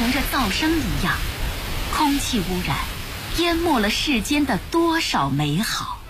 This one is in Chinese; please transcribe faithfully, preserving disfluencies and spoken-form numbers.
同着噪声一样，空气污染淹没了世间的多少美好。